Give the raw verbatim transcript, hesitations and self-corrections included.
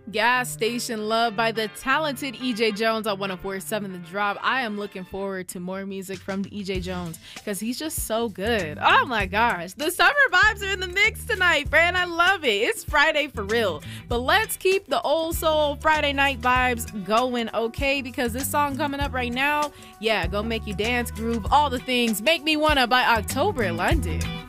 Gas Station Love by the talented E J Jones on one oh four point seven The Drop. I am looking forward to more music from E J Jones because he's just so good. Oh my gosh. The summer vibes are in the mix tonight, friend. I love it. It's Friday for real. But let's keep the old soul Friday night vibes going, okay? Because this song coming up right now, yeah, gonna make you dance, groove, all the things. Make Me Wanna by October London.